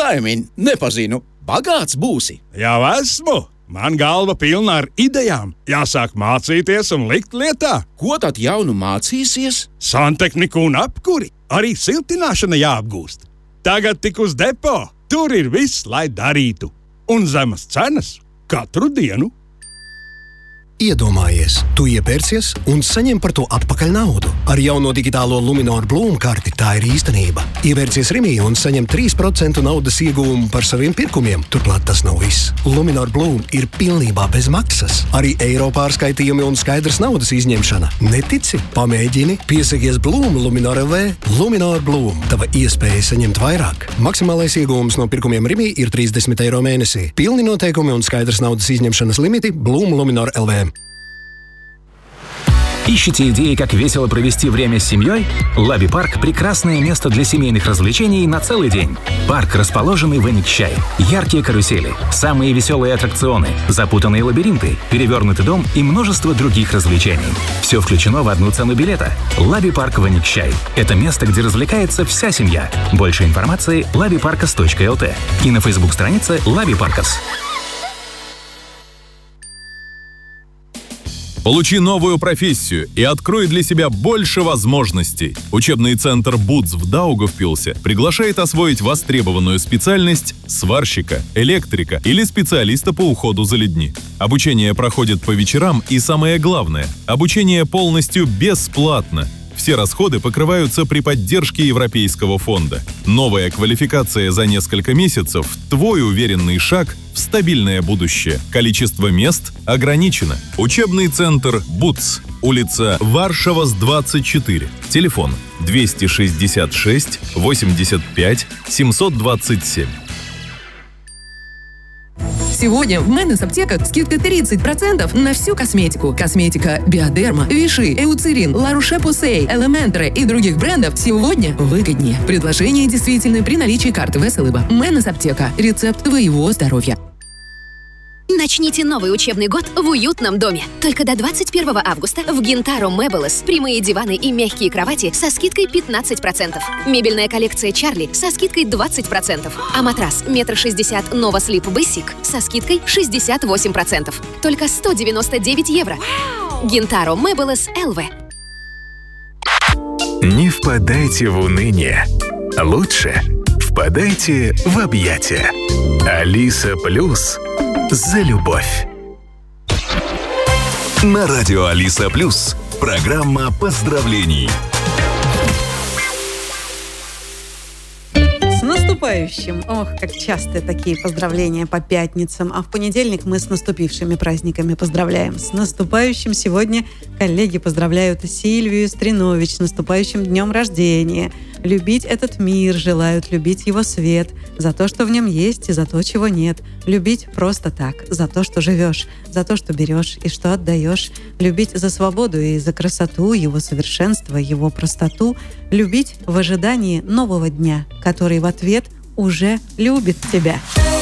Kaimiņ, nepazinu. Bagāts būsi. Jau esmu. Man galva pilna ar idejām. Jāsāk mācīties un likt lietā. Ko tad jaunu mācīsies? Santehniku un apkuri. Arī siltināšana jāapgūst. Tagad tik uz depo. Tur ir viss, lai darītu. Un zemas cenas katru dienu. Iedomājies, tu iepērcies un saņem par to atpakaļ naudu. Ar jauno digitālo Luminor Bloom karti tā ir īstenība. Ievērcies Rimī un saņem 3% naudas ieguvumu par saviem pirkumiem. Turklāt tas nav viss. Luminor Bloom ir pilnībā bez maksas. Arī eiro pārskaitījumi un skaidrs naudas izņemšana. Netici? Pamēģini. Piesakies Bloom Luminor LV. Luminor Bloom. Tava iespēja saņemt vairāk. Maksimālais ieguvums no pirkumiem Rimī ir 30 eiro mēnesī. Pilni noteikumi un skaidrs naudas izņemšanas limiti Bloom Luminor LV. Ищите идеи, как весело провести время с семьей? Лаби-парк – прекрасное место для семейных развлечений на целый день. Парк, расположенный в Эникчай. Яркие карусели, самые веселые аттракционы, запутанные лабиринты, перевернутый дом и множество других развлечений. Все включено в одну цену билета. Лаби-парк в Эникчай. Это место, где развлекается вся семья. Больше информации – labiparkas.lt и на Facebook-странице Лаби-Паркас. Получи новую профессию и открой для себя больше возможностей. Учебный центр БУЦ в Даугавпилсе приглашает освоить востребованную специальность сварщика, электрика или специалиста по уходу за людьми. Обучение проходит по вечерам и, самое главное, обучение полностью бесплатно. Все расходы покрываются при поддержке Европейского фонда. Новая квалификация за несколько месяцев – твой уверенный шаг в стабильное будущее. Количество мест ограничено. Учебный центр БУЦ. Улица Варшавас, 24. Телефон 266 85 727. Сегодня в Менес аптеках скидка 30% на всю косметику. Косметика Биодерма, Виши, Эуцерин, Ла Роше-Посей, Элементре и других брендов сегодня выгоднее. Предложение действительно при наличии карты ВСЛБ. Менес аптека. Рецепт твоего здоровья. Начните новый учебный год в уютном доме. Только до 21 августа в Гинтаро Мебелес прямые диваны и мягкие кровати со скидкой 15%. Мебельная коллекция Чарли со скидкой 20%. А матрас 1,60 м Nova Sleep Basic со скидкой 68%. Только 199 евро. Гинтаро Мебелес ЛВ. Не впадайте в уныние. Лучше впадайте в объятия. Алиса Плюс. За любовь. На радио Алиса Плюс. Программа поздравлений. С наступающим! Ох, как часто такие поздравления по пятницам. А в понедельник мы с наступившими праздниками поздравляем. С наступающим сегодня коллеги поздравляют Сильвию Стринович с наступающим днем рождения. Любить этот мир, желают любить его свет, за то, что в нем есть, и за то, чего нет. Любить просто так, за то, что живешь, за то, что берешь и что отдаешь. Любить за свободу и за красоту, его совершенство, его простоту. Любить в ожидании нового дня, который в ответ уже любит тебя.